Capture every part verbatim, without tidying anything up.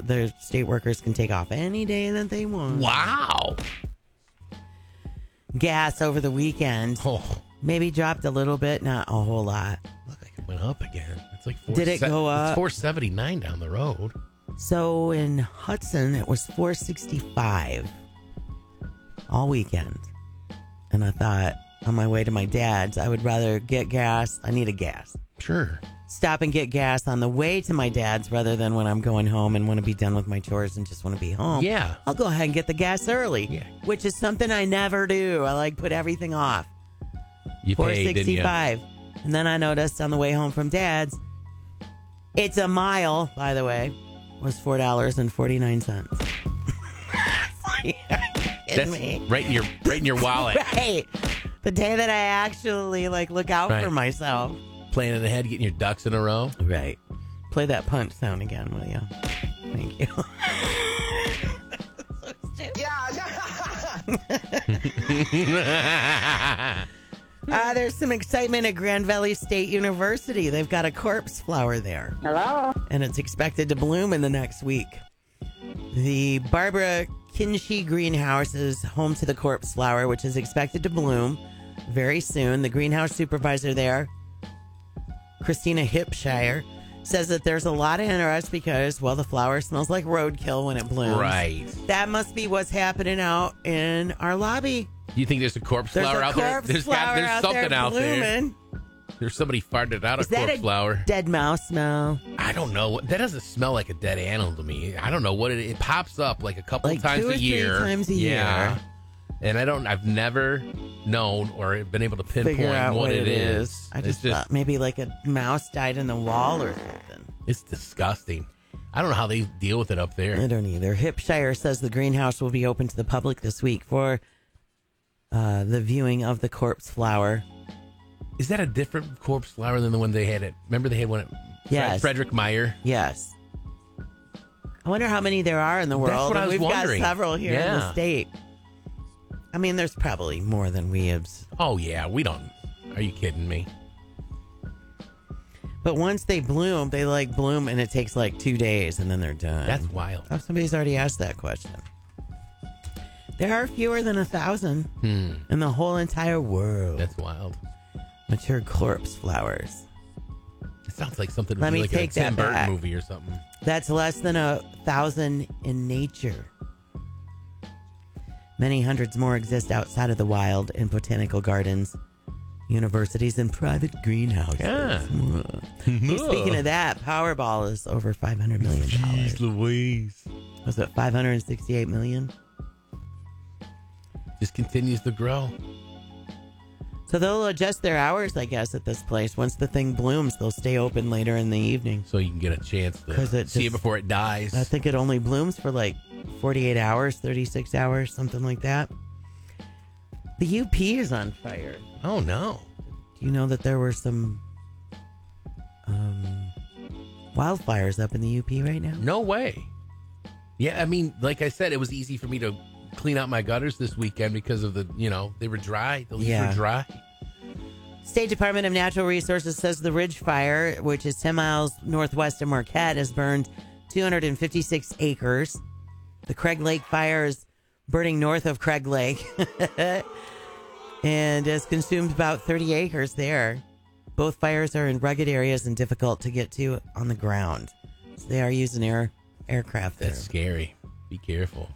the state workers can take off any day that they want. Wow. Gas over the weekend Oh, maybe dropped a little bit, not a whole lot. look like it went up again. It's like four Did it go up? It's four seventy-nine down the road. So in Hudson, it was four sixty-five all weekend. And I thought, on my way to my dad's, I would rather get gas. I need a gas. Sure. Stop and get gas on the way to my dad's rather than when I'm going home and want to be done with my chores and just want to be home. Yeah. I'll go ahead and get the gas early, Yeah. which is something I never do. I like put everything off. You four paid, didn't you? sixty-five. And then I noticed on the way home from dad's, it's a mile, by the way, was four dollars and forty-nine cents. That's right in your right in your wallet. Right. The day that I actually like look out Right. for myself. Planning ahead, getting your ducks in a row. Right. Play that punch sound again, will you? Thank you. Uh, there's some excitement at Grand Valley State University. They've got a corpse flower there. Hello? And it's expected to bloom in the next week. The Barbara Kinsey Greenhouse is home to the corpse flower, which is expected to bloom very soon. The greenhouse supervisor there, Christina Hipshire, says that there's a lot of interest because, well, the flower smells like roadkill when it blooms. Right. That must be what's happening out in our lobby. You think there's a corpse There's flower a out corpse there? There's flower there's out something there out there. blooming. There's somebody farted out Is a that corpse a flower. dead mouse smell? I don't know. That doesn't smell like a dead animal to me. I don't know what it. It pops up like a couple Like times two or a three year. times a yeah. year. And I don't. I've never known or been able to pinpoint Figure out what, what it is. is. I it's just, just. thought maybe like a mouse died in the wall or something. It's disgusting. I don't know how they deal with it up there. I don't either. Hipshire says the greenhouse will be open to the public this week for uh, the viewing of the corpse flower. Is that a different corpse flower than the one they had at? Remember they had one at Yes. Frederick Meyer? Yes. I wonder how many there are in the world. That's what I and was We've wondering. got several here in the Yeah. state. I mean, there's probably more than we have. Oh yeah, we don't. Are you kidding me? But once they bloom, they like bloom and it takes like two days and then they're done. That's wild. Oh, somebody's already asked that question. There are fewer than a thousand Hmm. in the whole entire world. That's wild. Mature corpse flowers. It sounds like something Let would be me like take a Tim that Burton back. movie or something. That's less than a thousand in nature. Many hundreds more exist outside of the wild in botanical gardens, universities, and private greenhouses. Yeah. Speaking of that, Powerball is over five hundred million dollars. Jeez Louise. Was it five hundred sixty-eight million dollars? Just continues to grow. So they'll adjust their hours, I guess, at this place. Once the thing blooms, they'll stay open later in the evening. So you can get a chance to 'Cause it see it just- before it dies. I think it only blooms for like forty-eight hours, thirty-six hours, something like that. The U P is on fire. Oh, no. Do you know that there were some um, wildfires up in the U P right now? No way. Yeah, I mean, like I said, it was easy for me to clean out my gutters this weekend because of the, you know, they were dry. The leaves Yeah. were dry. State Department of Natural Resources says the Ridge Fire, which is ten miles northwest of Marquette, has burned two hundred fifty-six acres. The Craig Lake Fire is burning north of Craig Lake and has consumed about thirty acres there. Both fires are in rugged areas and difficult to get to on the ground. So they are using air aircraft there. That's scary. Be careful.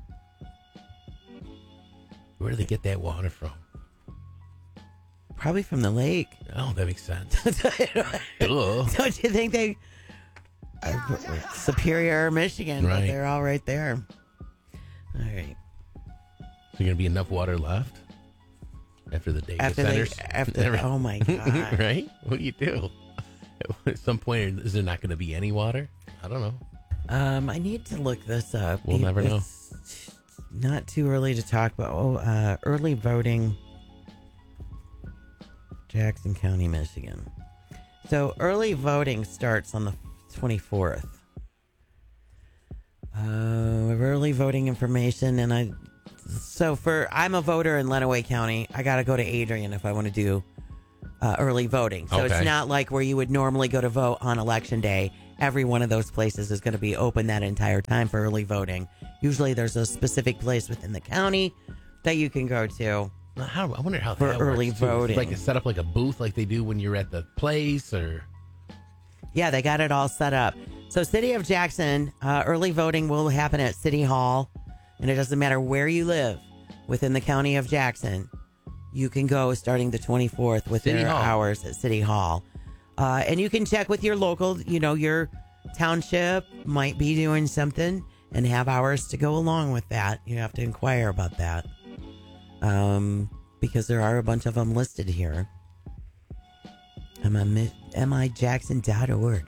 Where do they get that water from? Probably from the lake. Oh, that makes sense. Ugh. Don't you think they uh, Superior, Michigan, but Right. they're all right there. All right. Is there going to be enough water left after the data After they, centers? after oh my god. Right? What do you do? At some point, is there not going to be any water? I don't know. Um, I need to look this up. We'll never know. It's not too early to talk about. Oh, uh, early voting, Jackson County, Michigan. So early voting starts on the twenty-fourth. Uh, early voting information, and I. So for I'm a voter in Lenawee County. I got to go to Adrian if I want to do uh, early voting. So Okay. it's not like where you would normally go to vote on election day every one of those places is going to be open that entire time for early voting. Usually there's a specific place within the county that you can go to. How, I wonder how for that early works, too. voting. Like a set up like a booth like they do when you're at the place, or yeah, they got it all set up. So City of Jackson, uh, early voting will happen at City Hall, and it doesn't matter where you live within the county of Jackson. You can go starting the twenty-fourth with City their Hall. hours at City Hall. Uh, and you can check with your local, you know, your township might be doing something and have hours to go along with that. You have to inquire about that. Um, because there are a bunch of them listed here. M I Jackson dot org.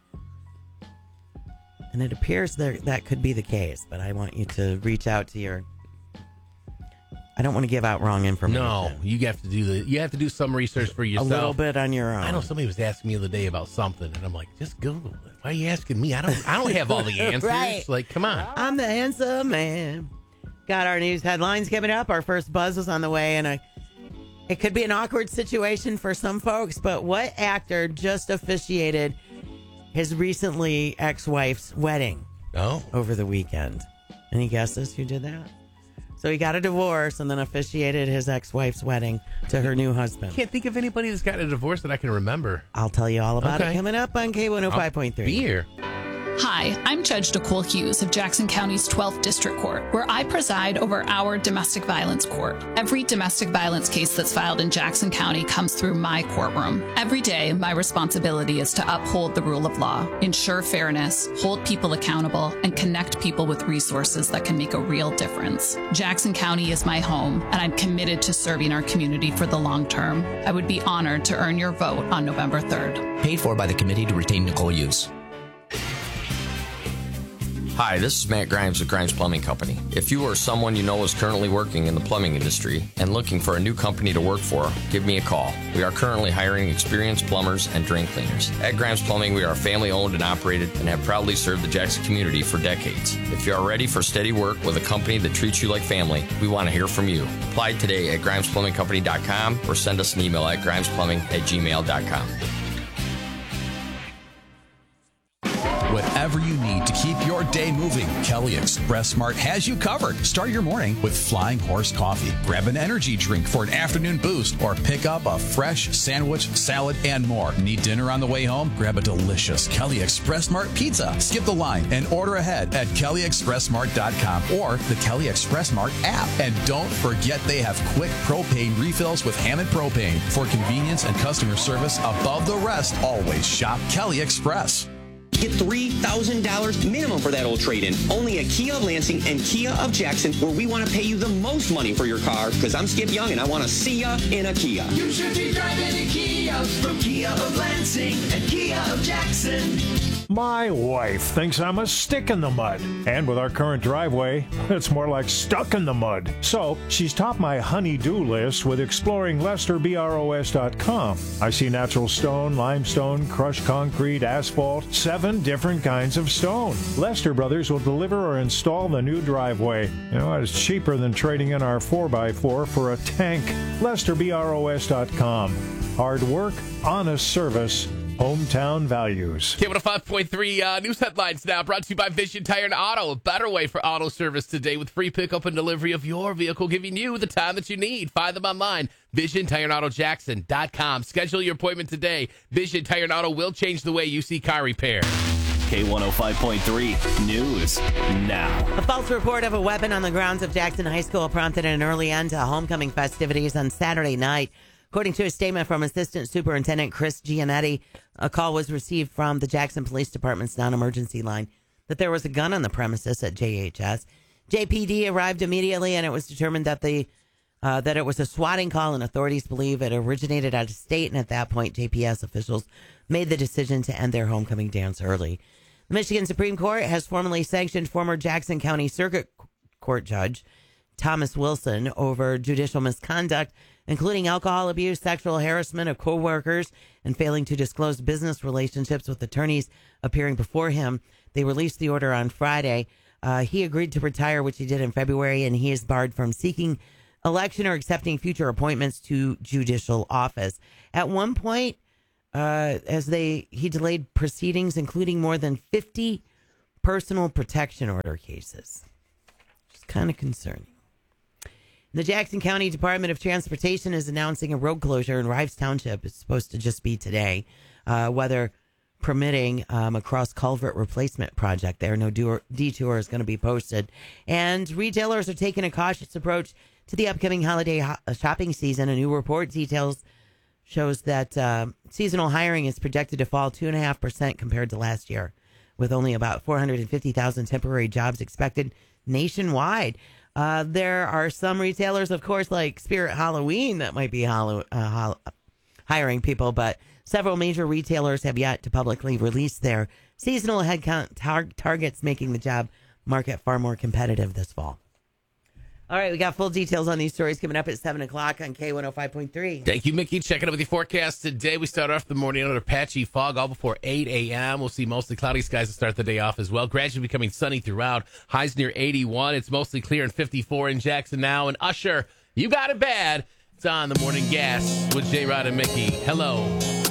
And it appears there that could be the case, but I want you to reach out to your... I don't want to give out wrong information. no, you have to do the you have to do some research for A yourself. little bit on your own. I know somebody was asking me the other day about something, and I'm like, just Google it. Why are you asking me? I don't I don't have all the answers. Right. Like, come on. I'm the handsome man. Got our news headlines coming up. Our first buzz is on the way, and I, it could be an awkward situation for some folks, but what actor just officiated his recently ex-wife's wedding Oh. over the weekend? Any guesses who did that? So he got a divorce and then officiated his ex-wife's wedding to her new husband. Can't think of anybody that's gotten a divorce that I can remember. I'll tell you all about Okay. it coming up on K one oh five point three. Be here. Hi, I'm Judge Nicole Hughes of Jackson County's twelfth District Court, where I preside over our domestic violence court. Every domestic violence case that's filed in Jackson County comes through my courtroom. Every day, my responsibility is to uphold the rule of law, ensure fairness, hold people accountable, and connect people with resources that can make a real difference. Jackson County is my home, and I'm committed to serving our community for the long term. I would be honored to earn your vote on November third. Paid for by the committee to retain Nicole Hughes. Hi, this is Matt Grimes with Grimes Plumbing Company. If you or someone you know is currently working in the plumbing industry and looking for a new company to work for, give me a call. We are currently hiring experienced plumbers and drain cleaners. At Grimes Plumbing, we are family owned and operated and have proudly served the Jackson community for decades. If you are ready for steady work with a company that treats you like family, we want to hear from you. Apply today at grimes plumbing company dot com or send us an email at grimes plumbing at gmail dot com. Whatever you need to keep your day moving, Kelly Express Smart has you covered. Start your morning with Flying Horse Coffee. Grab an energy drink for an afternoon boost or pick up a fresh sandwich, salad, and more. Need dinner on the way home? Grab a delicious Kelly Express Smart pizza. Skip the line and order ahead at kelly express smart dot com or the Kelly Express Smart app. And don't forget they have quick propane refills with Hammond Propane. For convenience and customer service above the rest, always shop Kelly Express. Get three thousand dollars minimum for that old trade-in. Only at Kia of Lansing and Kia of Jackson, where we want to pay you the most money for your car, because I'm Skip Young and I want to see ya in a Kia. You should be driving a Kia from Kia of Lansing and Kia of Jackson. My wife thinks I'm a stick in the mud. And with our current driveway, it's more like stuck in the mud. So she's topped my honey-do list with exploring Lester Bros dot com. I see natural stone, limestone, crushed concrete, asphalt, seven different kinds of stone. Lester Brothers will deliver or install the new driveway. You know, it's cheaper than trading in our four by four for a tank. Lester Bros dot com. Hard work, honest service, hometown values. K one oh five point three uh, news headlines now brought to you by Vision Tire and Auto. A better way for auto service today with free pickup and delivery of your vehicle, giving you the time that you need. Find them online, vision tire and auto jackson dot com. Schedule your appointment today. Vision Tire and Auto will change the way you see car repair. K one oh five point three News now. A false report of a weapon on the grounds of Jackson High School prompted an early end to homecoming festivities on Saturday night. According to a statement from Assistant Superintendent Chris Giannetti, a call was received from the Jackson Police Department's non-emergency line that there was a gun on the premises at J H S. J P D arrived immediately, and it was determined that the uh, that it was a swatting call, and authorities believe it originated out of state. And at that point, J P S officials made the decision to end their homecoming dance early. The Michigan Supreme Court has formally sanctioned former Jackson County Circuit Court Judge Thomas Wilson over judicial misconduct, including alcohol abuse, sexual harassment of co-workers, and failing to disclose business relationships with attorneys appearing before him. They released the order on Friday. Uh, he agreed to retire, which he did in February, and he is barred from seeking election or accepting future appointments to judicial office. At one point, uh, as they he delayed proceedings, including more than fifty personal protection order cases. It's kind of concerning. The Jackson County Department of Transportation is announcing a road closure in Rives Township. It's supposed to just be today, uh, weather permitting, um, a cross culvert replacement project there. No detour is going to be posted. And retailers are taking a cautious approach to the upcoming holiday ho- shopping season. A new report details shows that uh, seasonal hiring is projected to fall two point five percent compared to last year, with only about four hundred fifty thousand temporary jobs expected nationwide. Uh, there are some retailers, of course, like Spirit Halloween, that might be hollow, uh, hol- hiring people, but several major retailers have yet to publicly release their seasonal headcount tar- targets, making the job market far more competitive this fall. All right, we got full details on these stories coming up at seven o'clock on K one oh five point three. Thank you, Mickey. Checking out with your forecast today. We start off the morning under patchy fog all before eight a.m. We'll see mostly cloudy skies to start the day off as well. Gradually becoming sunny throughout. Highs near eighty-one. It's mostly clear and fifty-four in Jackson now. And Usher, you got it bad. It's on the Morning Gas with J-Rod and Mickey. Hello.